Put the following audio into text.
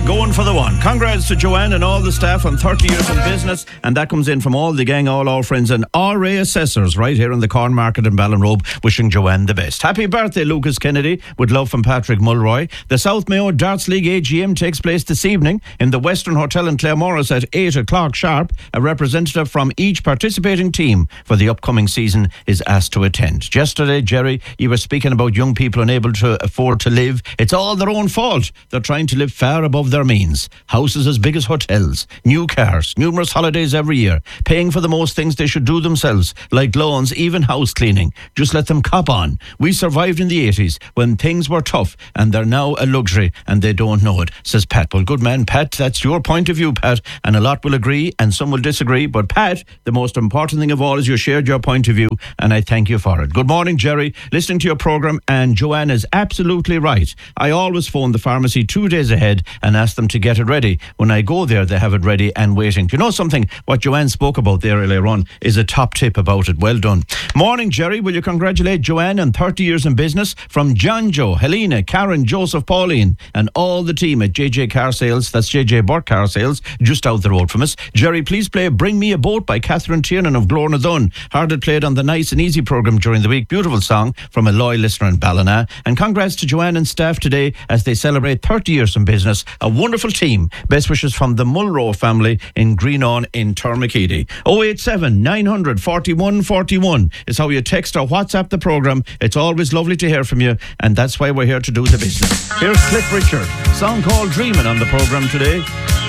Going for the one. Congrats to Joanne and all the staff on 30 years in business. And that comes in from all the gang, all our friends and RA Assessors right here in the Corn Market in Ballinrobe, wishing Joanne the best. Happy birthday, Lucas Kennedy, with love from Patrick Mulroy. The South Mayo Darts League AGM takes place this evening in the Western Hotel in Claremorris at 8 o'clock sharp. A representative from each participating team for the upcoming season is asked to attend. Yesterday, Jerry, you were speaking about young people unable to afford to live. It's all their own fault. They're trying to live far above their means. Houses as big as hotels, new cars, numerous holidays every year, paying for the most things they should do themselves, like lawns, even house cleaning. Just let them cop on. We survived in the 80s when things were tough, and they're now a luxury and they don't know it, says Pat. Well, good man, Pat, that's your point of view, Pat, and a lot will agree and some will disagree, but Pat, the most important thing of all is you shared your point of view, and I thank you for it. Good morning, Jerry. Listening to your programme, and Joanne is absolutely right. I always phone the pharmacy 2 days ahead and ask them to get it ready. When I go there, they have it ready and waiting. Do you know something? What Joanne spoke about there earlier on is a top tip about it. Well done. Morning, Jerry. Will you congratulate Joanne on 30 years in business from John Joe, Helena, Karen, Joseph, Pauline, and all the team at JJ Car Sales. That's JJ Burke Car Sales, just out the road from us. Jerry, please play Bring Me a Boat by Catherine Tiernan of Glorna Dunn. Heard it played on the Nice and Easy programme during the week. Beautiful song from a loyal listener in Ballina. And congrats to Joanne and staff today as they celebrate 30 years in business. A wonderful team. Best wishes from the Mulrow family in Greenon in Termakeedy. 087 900 41 41 is how you text or WhatsApp the programme. It's always lovely to hear from you, and that's why we're here to do the business. Here's Cliff Richard, song called Dreamin' on the programme today.